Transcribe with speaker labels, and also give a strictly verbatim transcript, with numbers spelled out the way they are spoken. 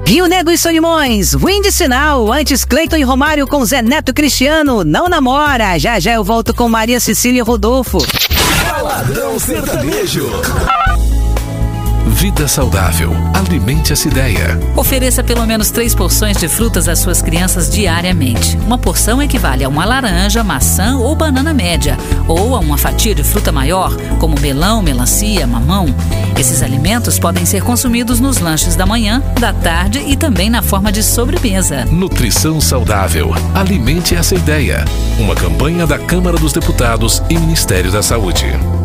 Speaker 1: Rio Negro e Solimões, Wind Sinal, antes Cleiton e Romário com Zé Neto Cristiano, Não Namora. Já já eu volto com Maria Cecília e Rodolfo.
Speaker 2: Ladrão Sertanejo.
Speaker 3: Vida saudável. Alimente essa ideia.
Speaker 4: Ofereça pelo menos três porções de frutas às suas crianças diariamente. Uma porção equivale a uma laranja, maçã ou banana média, ou a uma fatia de fruta maior, como melão, melancia, mamão. Esses alimentos podem ser consumidos nos lanches da manhã, da tarde e também na forma de sobremesa.
Speaker 3: Nutrição saudável. Alimente essa ideia. Uma campanha da Câmara dos Deputados e Ministério da Saúde.